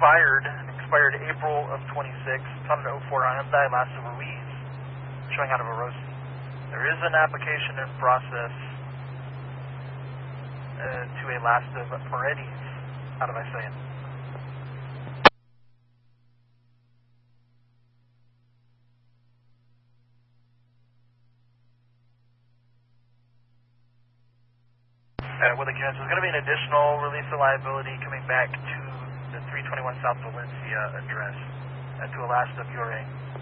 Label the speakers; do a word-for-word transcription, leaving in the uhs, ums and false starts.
Speaker 1: expired, expired April of twenty-six. It's on an oh four Hyundai Lasta Ruiz, showing out of a Rosie. There is an application in process uh, to a Lasta Paredes out of Isayan. Uh, with the cancel, there's going to be an additional release of liability coming back to the three twenty-one South Valencia address uh, to a Lasta Pure.